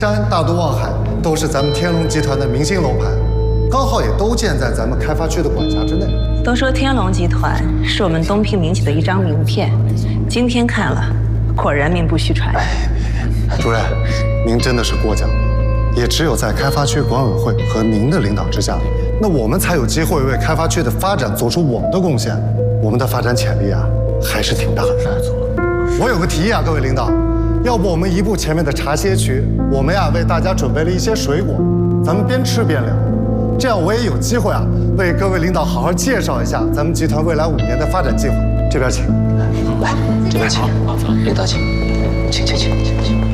山、大都、望海都是咱们天龙集团的明星楼盘，刚好也都建在咱们开发区的管辖之内。 都说天龙集团是我们东平民企的一张名片，今天看了，果然名不虚传。 主任，您真的是过奖了，也只有在开发区管委会和您的领导之下，那我们才有机会为开发区的发展做出我们的贡献。我们的发展潜力啊，还是挺大的。我有个提议啊，各位领导，要不我们移步前面的茶歇区，我们呀为大家准备了一些水果，咱们边吃边聊，这样我也有机会啊为各位领导好好介绍一下咱们集团未来5年的发展计划。这边请， 来，这边请，领导请，请。